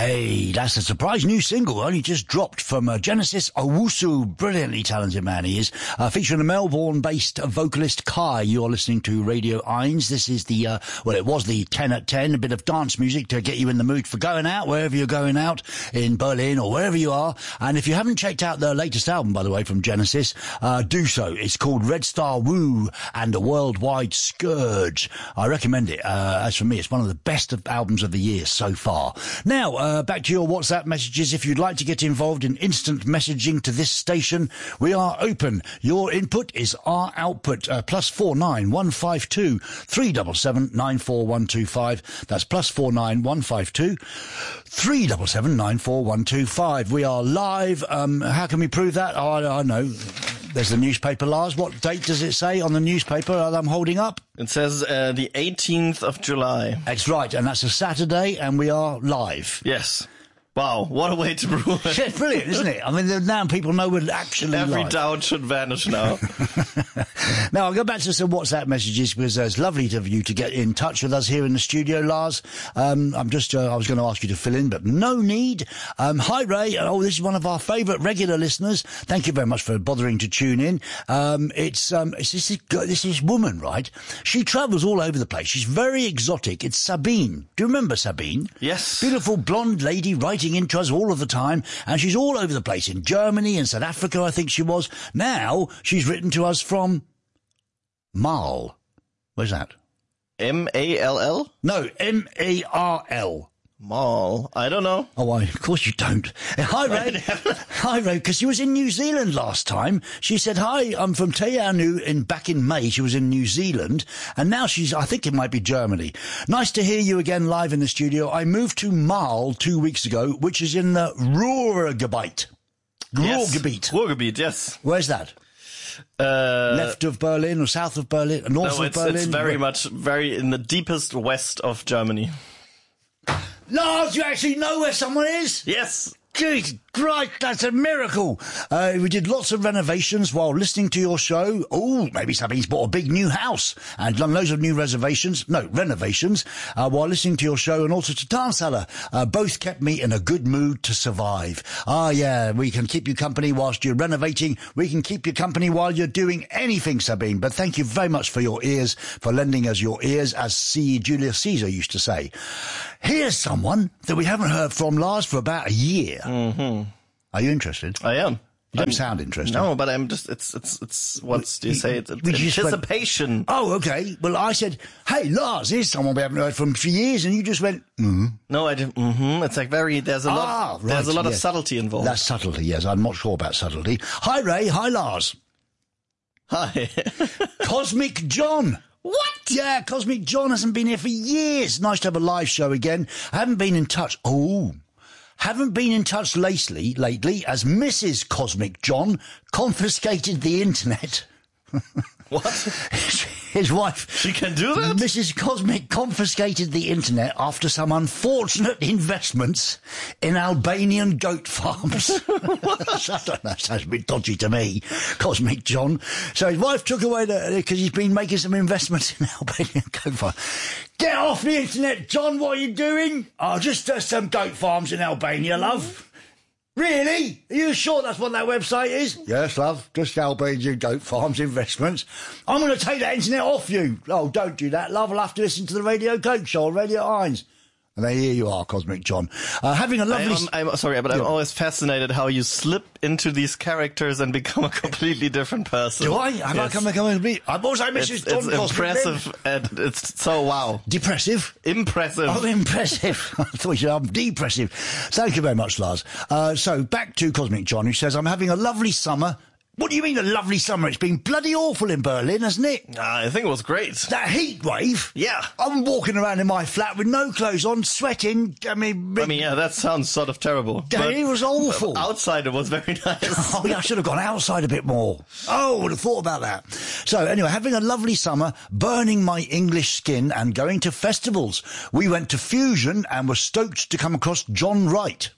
Hey, that's a surprise new single, only just dropped from Genesis Owusu. Brilliantly talented man he is. Featuring a Melbourne-based vocalist, Kai. You're listening to Radio Eins. This is the, it was the 10 at 10, a bit of dance music to get you in the mood for going out, wherever you're going out, in Berlin or wherever you are. And if you haven't checked out their latest album, by the way, from Genesis, do so. It's called Red Star Woo and a Worldwide Scourge. I recommend it. As for me, it's one of the best albums of the year so far. Now, back to your WhatsApp messages. If you'd like to get involved in instant messaging to this station, we are open. Your input is our output. +49 152 377 94125. That's +49 152 377 94125. We are live. How can we prove that? I know. There's the newspaper, Lars. What date does it say on the newspaper that I'm holding up? It says the 18th of July. That's right, and that's a Saturday, and we are live. Yes. Wow, what a way to prove it. It's brilliant, isn't it? I mean, now people know we're actually Every live. doubt should vanish now. Now, I'll go back to some WhatsApp messages because it's lovely of you to get in touch with us here in the studio, Lars. I was going to ask you to fill in, but no need. Hi, Ray. Oh, this is one of our favourite regular listeners. Thank you very much for bothering to tune in. It's this woman, right? She travels all over the place. She's very exotic. It's Sabine. Do you remember Sabine? Yes. Beautiful blonde lady writing into us all of the time, and she's all over the place in Germany and South Africa, I think she was. Now she's written to us from Marl. Where's that? M-A-L-L? No, M-A-R-L. Mall. I don't know. Oh, of course you don't. Hi, Ray. Hi, Ray, because she was in New Zealand last time. She said, hi, I'm from Te Anau back in May. She was in New Zealand, and now I think it might be Germany. Nice to hear you again live in the studio. I moved to Marl 2 weeks ago, which is in the Ruhrgebiet. Yes. Ruhrgebiet, yes. Where's that? Left of Berlin or south of Berlin? North of Berlin? It's very in the deepest west of Germany. Lars, you actually know where someone is? Yes. Jesus Christ, that's a miracle. We did lots of renovations while listening to your show. Oh, maybe Sabine's bought a big new house and done loads of renovations while listening to your show, and also to Darmsaler. Both kept me in a good mood to survive. Ah, yeah, we can keep you company whilst you're renovating. We can keep you company while you're doing anything, Sabine. But thank you very much for your ears, for lending us your ears, as Julius Caesar used to say. Here's someone that we haven't heard from, Lars, for about a year. Mm-hmm. Are you interested? I am. You don't sound interested. No, but I'm just, it's what do you say? It's anticipation. Oh, okay. Well, I said, hey, Lars, here's someone we haven't heard from for years, and you just went, No, I didn't, It's like there's a lot of subtlety involved. That's subtlety, yes. I'm not sure about subtlety. Hi, Ray. Hi, Lars. Hi. Cosmic John. What? Yeah, Cosmic John hasn't been here for years. Nice to have a live show again. I haven't been in touch. Haven't been in touch lately as Mrs. Cosmic John confiscated the internet. What? His wife... She can do that? Mrs. Cosmic confiscated the internet after some unfortunate investments in Albanian goat farms. I don't know, sounds a bit dodgy to me, Cosmic John. So his wife took away because he's been making some investments in Albanian goat farms. Get off the internet, John, what are you doing? Oh, just some goat farms in Albania, love. Really? Are you sure that's what that website is? Yes, love. Just Albanian goat farms investments. I'm going to take that internet off you. Oh, don't do that, love. I'll have to listen to the Radio Coke Show on Radio Eins. And there here you are, Cosmic John. Having a lovely... I'm sorry, but I'm always fascinated how you slip into these characters and become a completely different person. Do I? Have I become I'm also Mrs. John Cosmic. It's impressive, and it's so wow. Depressive? Impressive. Oh, impressive. I thought you said I'm depressive. Thank you very much, Lars. So, back to Cosmic John, who says, I'm having a lovely summer. What do you mean a lovely summer? It's been bloody awful in Berlin, hasn't it? I think it was great. That heat wave? Yeah. I'm walking around in my flat with no clothes on, sweating. I mean, yeah, that sounds sort of terrible. It was awful. Outside it was very nice. Oh, yeah, I should have gone outside a bit more. Oh, I would have thought about that. So, anyway, having a lovely summer, burning my English skin and going to festivals. We went to Fusion and were stoked to come across John Wright.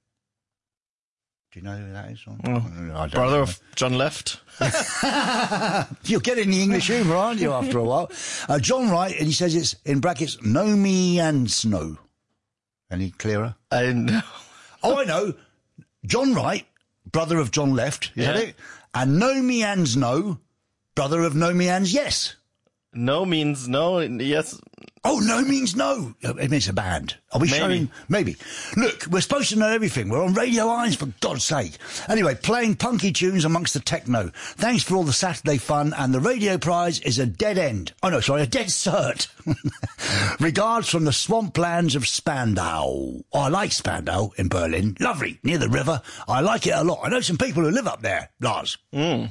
Do you know who that is? Brother of John Left. You're getting the English humour, aren't you, after a while? John Wright, and he says it's, in brackets, Know Me and Snow. Any clearer? I know. Oh, I know. John Wright, brother of John Left, is that it? And No Means No, brother of No Means Yes. No means no, yes. Oh, No means no. It means a band. Are we showing? Maybe. Look, we're supposed to know everything. We're on Radio Irons, for God's sake. Anyway, playing punky tunes amongst the techno. Thanks for all the Saturday fun, and the radio prize is a dead end. Oh, no, sorry, a dead cert. Regards from the swamplands of Spandau. Oh, I like Spandau in Berlin. Lovely, near the river. I like it a lot. I know some people who live up there, Lars. And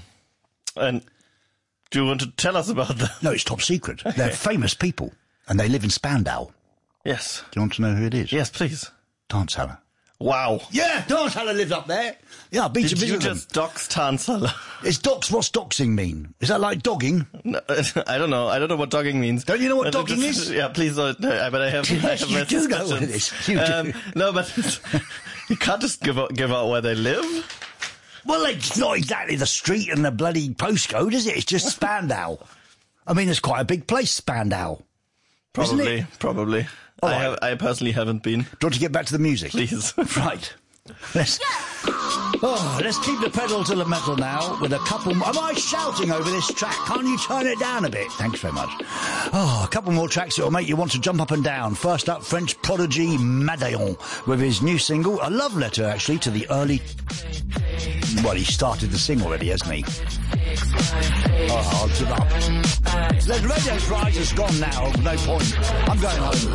do you want to tell us about them? No, it's top secret. They're famous people. And they live in Spandau. Yes. Do you want to know who it is? Yes, please. Tanzhaller. Wow. Yeah, Tanzhaller lives up there. Yeah, I've been to visit them. Did you just dox Tanzhaller? What's doxing mean? Is that like dogging? No, I don't know. I don't know what dogging means. Don't you know what dogging is? Yeah, please don't. But I have. Yes, I have you my do know what it is. You do. No, but you can't just give out where they live. Well, it's not exactly the street and the bloody postcode, is it? It's just Spandau. I mean, it's quite a big place, Spandau. Probably. Right. I personally haven't been. Do you want to get back to the music? Please. Right. Let's keep the pedal to the metal now with a couple more. Am I shouting over this track? Can't you turn it down a bit? Thanks very much. A couple more tracks that will make you want to jump up and down. First up, French prodigy Madeon with his new single, a love letter actually to the early... Well, he started to sing already, hasn't he? I'll give up. The radio prize is gone now, no point. I'm going home.